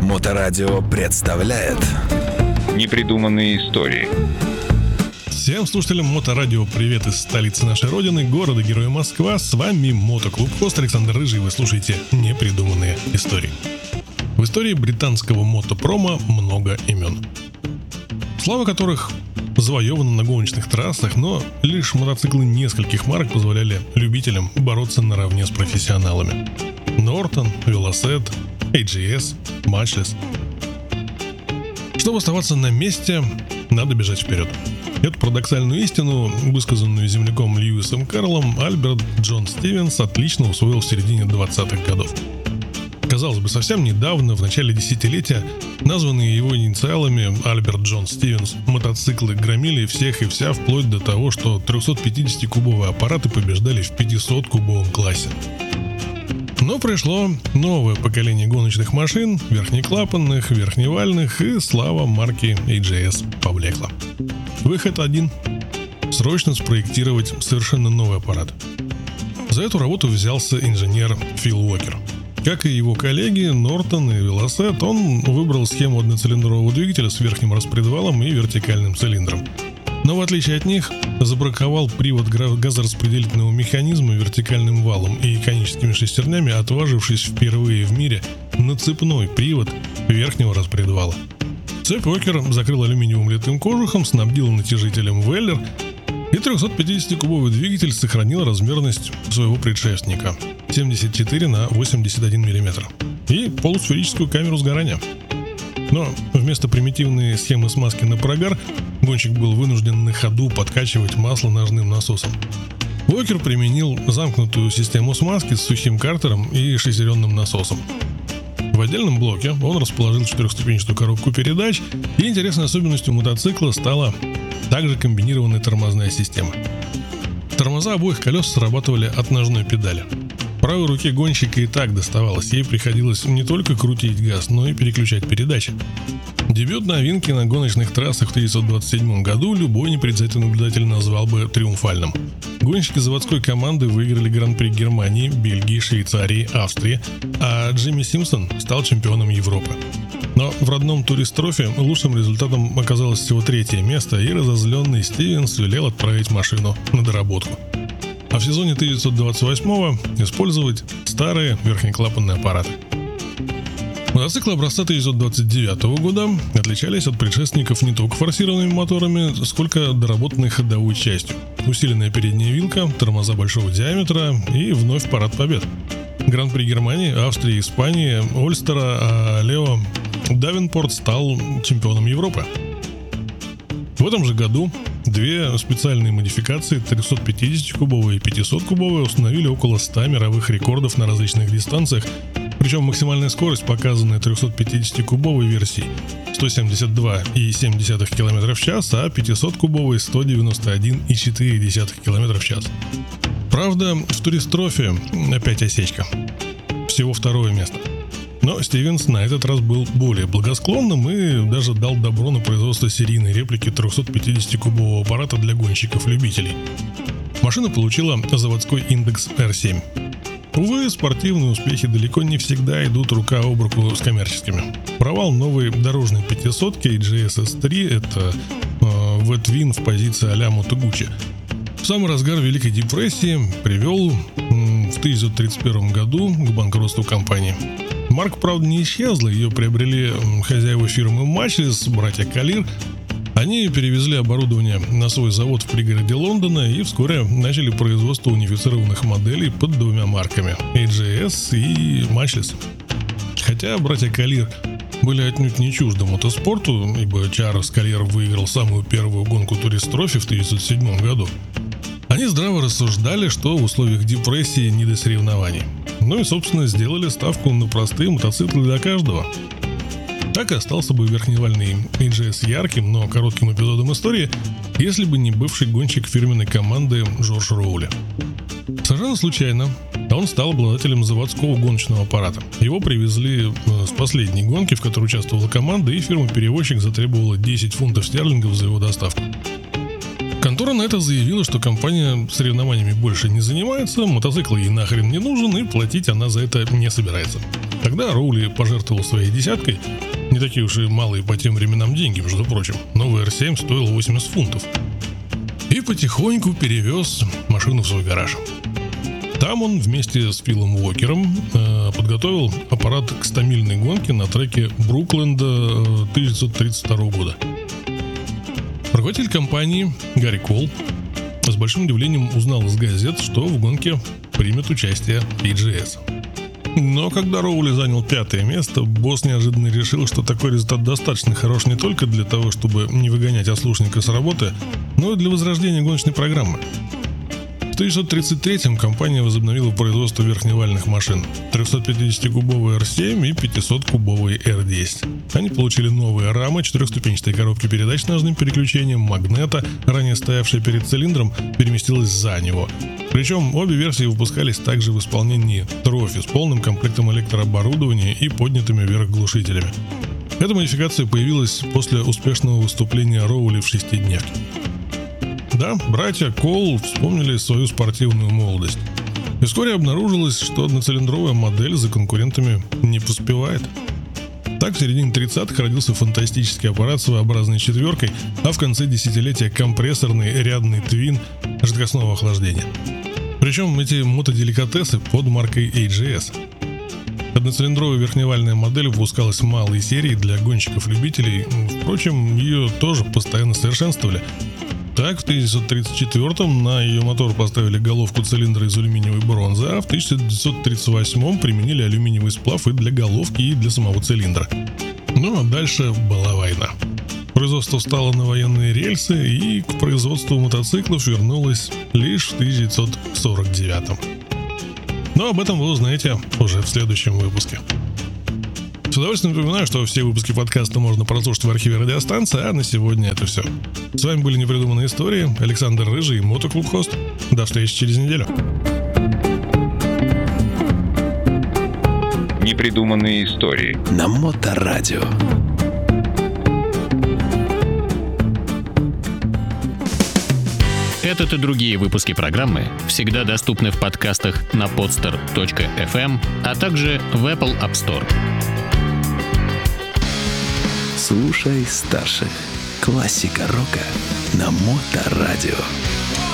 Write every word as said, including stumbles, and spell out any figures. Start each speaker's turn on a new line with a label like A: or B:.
A: Моторадио представляет
B: Непридуманные истории.
C: Всем слушателям Моторадио привет из столицы нашей родины, города-героя Москва. С вами Мотоклуб Хост Александр Рыжий. Вы слушаете Непридуманные истории. В истории британского мотопрома много имен, слава которых завоевана на гоночных трассах, но лишь мотоциклы нескольких марок позволяли любителям бороться наравне с профессионалами. Нортон, Велосет, эй джи эс, Matchless. Чтобы оставаться на месте, надо бежать вперед. Эту парадоксальную истину, высказанную земляком Льюисом Кэрроллом, Альберт Джон Стивенс отлично усвоил в середине двадцатых годов. Казалось бы, совсем недавно, в начале десятилетия, названные его инициалами Альберт Джон Стивенс, мотоциклы громили всех и вся, вплоть до того, что трехсотпятидесятикубовые аппараты побеждали в пятисоткубовом классе. Но пришло новое поколение гоночных машин, верхнеклапанных, верхневальных, и слава марки эй джи эс поблекла. Выход один – срочно спроектировать совершенно новый аппарат. За эту работу взялся инженер Фил Уокер. Как и его коллеги Нортон и Велосет, он выбрал схему одноцилиндрового двигателя с верхним распредвалом и вертикальным цилиндром. Но в отличие от них, забраковал привод газораспределительного механизма вертикальным валом и коническими шестернями, отважившись впервые в мире на цепной привод верхнего распредвала. Цепь Уокер закрыл алюминиевым литым кожухом, снабдил натяжителем Веллер, и трехсотпятидесятикубовый двигатель сохранил размерность своего предшественника – семьдесят четыре на восемьдесят один миллиметр и полусферическую камеру сгорания. Но вместо примитивной схемы смазки на прогар гонщик был вынужден на ходу подкачивать масло ножным насосом. Уокер применил замкнутую систему смазки с сухим картером и шестеренным насосом. В отдельном блоке он расположил четырехступенчатую коробку передач, и интересной особенностью мотоцикла стала также комбинированная тормозная система. Тормоза обоих колес срабатывали от ножной педали. Правой руке гонщика и так доставалось, ей приходилось не только крутить газ, но и переключать передачи. Дебют новинки на гоночных трассах в тысяча девятьсот двадцать седьмом году любой непредвзятый наблюдатель назвал бы триумфальным. Гонщики заводской команды выиграли Гран-при Германии, Бельгии, Швейцарии, Австрии, а Джимми Симпсон стал чемпионом Европы. Но в родном турист-трофе лучшим результатом оказалось всего третье место, и разозленный Стивенс велел отправить машину на доработку. А в сезоне тысяча девятьсот двадцать восьмого использовать старые верхнеклапанные аппараты. Мотоциклы образца тысяча девятьсот двадцать девятого года отличались от предшественников не только форсированными моторами, сколько доработанной ходовой частью. Усиленная передняя вилка, тормоза большого диаметра и вновь парад побед. Гран-при Германии, Австрии, Испании, Ольстера, а Лео Давенпорт стал чемпионом Европы. В этом же году две специальные модификации, трехсотпятидесятикубовые и пятисоткубовые, установили около ста мировых рекордов на различных дистанциях, причем максимальная скорость, показанная трехсотпятидесятикубовой версии, сто семьдесят два и семь десятых км в час, а пятисоткубовой сто девяносто один и четыре десятых км в час. Правда, в турист-трофе опять осечка. Всего второе место. Но Стивенс на этот раз был более благосклонным и даже дал добро на производство серийной реплики трехсотпятидесятикубового аппарата для гонщиков-любителей. Машина получила заводской индекс эр семь. Увы, спортивные успехи далеко не всегда идут рука об руку с коммерческими. Провал новой дорожной пятисотки эй джи эс эс три – это э, V-Twin в позиции а-ля Moto Guzzi. В самый разгар Великой депрессии привел м, в тысяча девятьсот тридцать первом году к банкротству компании. Марка, правда, не исчезла, ее приобрели хозяева фирмы Matchless, братья Калир. Они перевезли оборудование на свой завод в пригороде Лондона и вскоре начали производство унифицированных моделей под двумя марками – эй джи эс и Matchless. Хотя братья Калир были отнюдь не чужды мотоспорту, ибо Чарльз Калир выиграл самую первую гонку турист-трофи в тысяча девятьсот седьмом году. Они здраво рассуждали, что в условиях депрессии не до соревнований. Ну и, собственно, сделали ставку на простые мотоциклы для каждого. Так и остался бы верхневальный эй джи эс ярким, но коротким эпизодом истории, если бы не бывший гонщик фирменной команды Джордж Роули. Совершенно случайно он стал обладателем заводского гоночного аппарата. Его привезли с последней гонки, в которой участвовала команда, и фирма-перевозчик затребовала десять фунтов стерлингов за его доставку. Контора на это заявила, что компания соревнованиями больше не занимается, мотоцикл ей нахрен не нужен, и платить она за это не собирается. Тогда Роули пожертвовал своей десяткой, не такие уж и малые по тем временам деньги, между прочим. Новый эр семь стоил восемьдесят фунтов. И потихоньку перевез машину в свой гараж. Там он вместе с Филом Уокером э, подготовил аппарат к стомильной гонке на треке Брукленда э, тысяча девятьсот тридцать второго года. Руководитель компании Гарри Колл с большим удивлением узнал из газет, что в гонке примет участие эй джи эс. Но когда Роули занял пятое место, босс неожиданно решил, что такой результат достаточно хорош не только для того, чтобы не выгонять ослушника с работы, но и для возрождения гоночной программы. В тысяча девятьсот тридцать третьем компания возобновила производство верхневальных машин трехсотпятидесятикубовый эр семь и пятисоткубовый эр десять. Они получили новые рамы, четырехступенчатые коробки передач с ножным переключением, магнета, ранее стоявшая перед цилиндром, переместилась за него. Причем обе версии выпускались также в исполнении трофи с полным комплектом электрооборудования и поднятыми вверх глушителями. Эта модификация появилась после успешного выступления Роули в шестидневке. Да, братья Колл вспомнили свою спортивную молодость. И вскоре обнаружилось, что одноцилиндровая модель за конкурентами не поспевает. Так, в середине тридцатых родился фантастический аппарат с своеобразной четверкой, а в конце десятилетия компрессорный рядный твин жидкостного охлаждения. Причем эти мотоделикатесы под маркой эй джи эс. Одноцилиндровая верхневальная модель выпускалась в малой серии для гонщиков-любителей. Впрочем, ее тоже постоянно совершенствовали. Так, в тысяча девятьсот тридцать четвёртом на ее мотор поставили головку цилиндра из алюминиевой бронзы, а в тысяча девятьсот тридцать восьмом применили алюминиевый сплав и для головки, и для самого цилиндра. Ну а дальше была война. Производство встало на военные рельсы, и к производству мотоциклов вернулось лишь в тысяча девятьсот сорок девятом. Но об этом вы узнаете уже в следующем выпуске. С удовольствием напоминаю, что все выпуски подкаста можно прослушать в архиве радиостанции, а на сегодня это все. С вами были «Непридуманные истории», Александр Рыжий и Мотоклуб Хост. До встречи через неделю.
B: Непридуманные истории
A: на Моторадио.
D: Этот и другие выпуски программы всегда доступны в подкастах на podster точка эф эм, а также в Apple App Store.
A: Слушай старших. Классика рока на Моторадио.